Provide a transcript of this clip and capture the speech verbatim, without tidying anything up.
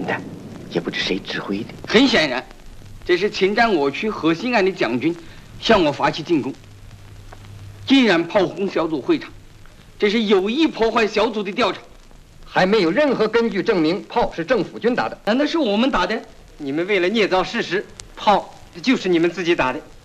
的，也不知谁指挥的。 很显然，这是侵占我区核心案的将军向我发起进攻，竟然炮轰小组会场，这是有意破坏小组的调查。 还没有任何根据证明炮是政府军打的。 难道是我们打的？ 你们为了捏造事实，炮就是你们自己打的。